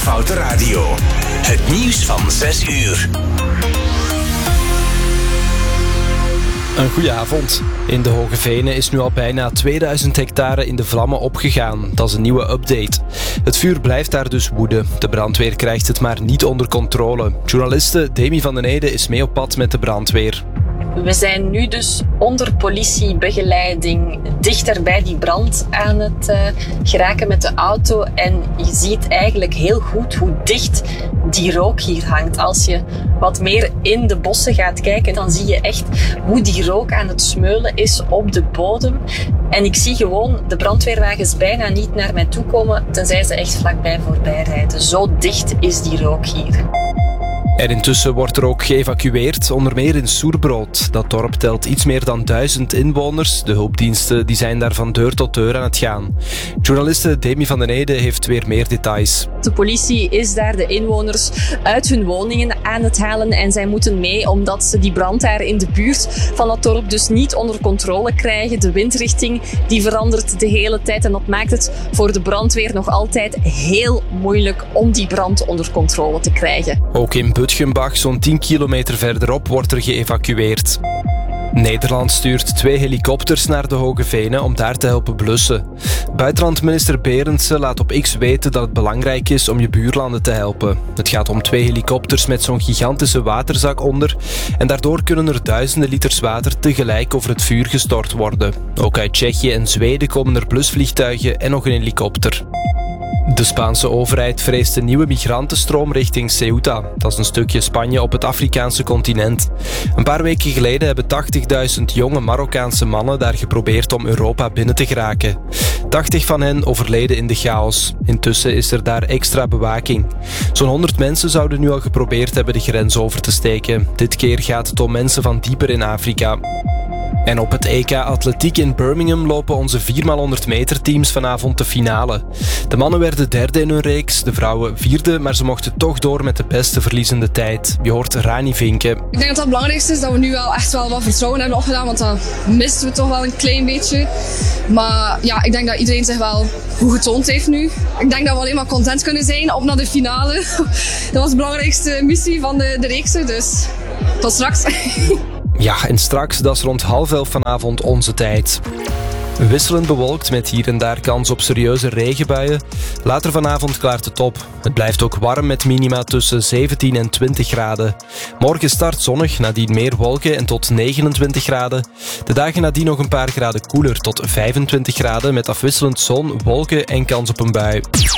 Foute Radio. Het nieuws van 6 uur. Een goeie avond. In de Hoge Venen is nu al bijna 2000 hectare in de vlammen opgegaan. Dat is een nieuwe update. Het vuur blijft daar dus woeden. De brandweer krijgt het maar niet onder controle. Journaliste Demi van den Ede is mee op pad met de brandweer. We zijn nu dus onder politiebegeleiding dichter bij die brand aan het geraken met de auto. En je ziet eigenlijk heel goed hoe dicht die rook hier hangt. Als je wat meer in de bossen gaat kijken, dan zie je echt hoe die rook aan het smeulen is op de bodem. En ik zie gewoon de brandweerwagens bijna niet naar mij toe komen, tenzij ze echt vlakbij voorbij rijden. Zo dicht is die rook hier. En intussen wordt er ook geëvacueerd, onder meer in Soerbrood. Dat dorp telt iets meer dan 1000 inwoners. De hulpdiensten die zijn daar van deur tot deur aan het gaan. Journaliste Demi van den Ede heeft weer meer details. De politie is daar de inwoners uit hun woningen aan het halen en zij moeten mee omdat ze die brand daar in de buurt van dat dorp dus niet onder controle krijgen. De windrichting die verandert de hele tijd en dat maakt het voor de brandweer nog altijd heel moeilijk om die brand onder controle te krijgen. Ook in Butgenbach, zo'n 10 kilometer verderop, wordt er geëvacueerd. Nederland stuurt 2 helikopters naar de Hoge Venen om daar te helpen blussen. Buitenlandminister Berendsen laat op X weten dat het belangrijk is om je buurlanden te helpen. Het gaat om 2 helikopters met zo'n gigantische waterzak onder en daardoor kunnen er duizenden liters water tegelijk over het vuur gestort worden. Ook uit Tsjechië en Zweden komen er blusvliegtuigen en nog een helikopter. De Spaanse overheid vreest een nieuwe migrantenstroom richting Ceuta. Dat is een stukje Spanje op het Afrikaanse continent. Een paar weken geleden hebben 80.000 jonge Marokkaanse mannen daar geprobeerd om Europa binnen te geraken. 80 van hen overleden in de chaos. Intussen is er daar extra bewaking. Zo'n 100 mensen zouden nu al geprobeerd hebben de grens over te steken. Dit keer gaat het om mensen van dieper in Afrika. En op het EK Atletiek in Birmingham lopen onze 4x100 meter teams vanavond de finale. De mannen werden derde in hun reeks, de vrouwen vierde, maar ze mochten toch door met de beste verliezende tijd. Je hoort Rani Vinken. Ik denk dat het belangrijkste is dat we nu wel echt wel wat vertrouwen hebben opgedaan, want dat misten we toch wel een klein beetje. Maar ja, ik denk dat iedereen zich wel goed getoond heeft nu. Ik denk dat we alleen maar content kunnen zijn op naar de finale. Dat was de belangrijkste missie van de reeks, dus tot straks. Ja, en straks, dat is rond 10:30 vanavond onze tijd. Wisselend bewolkt met hier en daar kans op serieuze regenbuien. Later vanavond klaart het op. Het blijft ook warm met minima tussen 17 en 20 graden. Morgen start zonnig, nadien meer wolken en tot 29 graden. De dagen nadien nog een paar graden koeler tot 25 graden met afwisselend zon, wolken en kans op een bui.